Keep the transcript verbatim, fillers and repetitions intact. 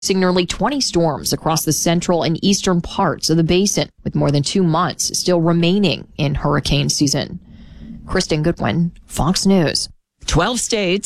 nearly twenty storms across the central and eastern parts of the basin, with more than two months still remaining in hurricane season. Kristen Goodwin, Fox News. twelve states